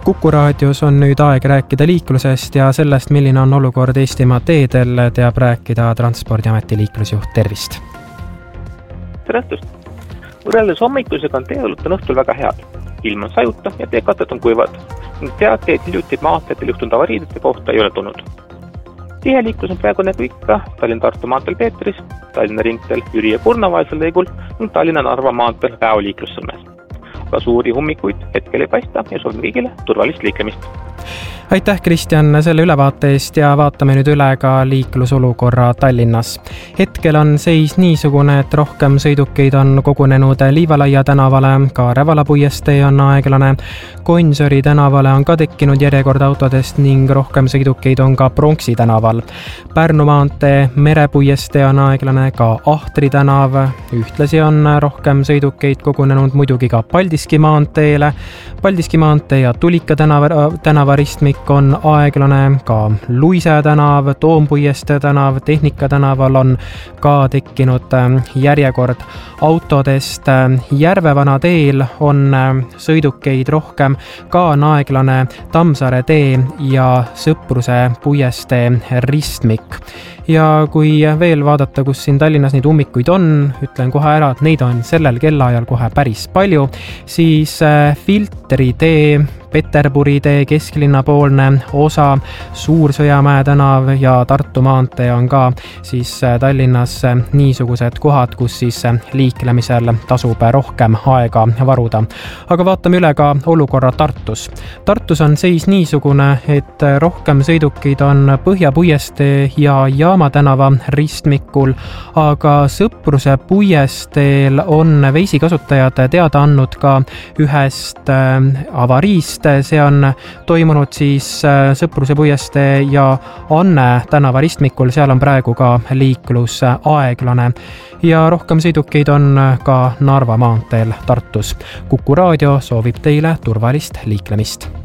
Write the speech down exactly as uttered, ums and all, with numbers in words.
Kuku raadios on nüüd aeg rääkida liiklusest ja sellest, milline on olukord Eestimaa teedel, teab rääkida Transpordiameti liiklusjuht. Tervist! Tervist! Võrreldes hommikusega on teeolud õhtul väga head. Ilm on sajuta ja teekattad on kuivad. Teateid hiljuti maanteedel juhtunud avariidete kohta ei ole tulnud. Tihe liiklus on praegu nagu ikka Tallinna-Tartu maanteel Peetris, Tallinna ringteel Jüri ja Kurna vahelisel lõigul ning Tallinna-Narva maanteel Väo liiklussõlmes. Ka suuri hummikuid hetkel ei paista ja soovime kõigile turvalist liiklemist. Aitäh, Kristjan, selle ülevaate eest ja vaatame nüüd üle ka liiklusolukorra Tallinnas. Hetkel on seis niisugune, et rohkem sõidukeid on kogunenud Liivalaia tänavale, ka Rävala puiestee on aeglane. Gonsiori tänavale on ka tekkinud järjekord autodest ning rohkem sõidukeid on ka Pronksi tänaval. Pärnu maantee Merepuiestee on aeglane, ka Ahtri tänav. Ühtlasi on rohkem sõidukeid kogunenud muidugi ka Paldiski maanteele. Paldiski maantee ja Tulika tänava, tänava ristmik on aeglane, ka Luise tänav, Toompuiestee tänav, Tehnika tänaval on ka tekkinud järjekord autodest. Järvevana teel on sõidukeid rohkem, ka on aeglane Tammsaare tee ja Sõpruse puiestee ristmik. Ja kui veel vaadata, kus siin Tallinnas neid ummikuid on, ütlen kohe ära, et neid on sellel kellaajal kohe päris palju, siis Filtri tee, Peterburi tee, kesklinna poolne osa, Suur-Sõjamäe tänav ja Tartu maantee on ka siis Tallinnas niisugused kohad, kus siis liiklemisel tasub rohkem aega varuda. Aga vaatame üle ka olukorra Tartus. Tartus on seis niisugune, et rohkem sõidukeid on Põhja-Puiestee ja Jaama tänava ristmikul, aga Sõpruse puiesteel on veisikasutajad teada andnud ka ühest avariist. See on toimunud siis Sõpruse puiestee ja Anne tänava ristmikul, seal on praegu ka liiklus aeglane. Ja rohkem sõidukeid on ka Narva maanteel Tartus. Kuku raadio soovib teile turvalist liiklemist.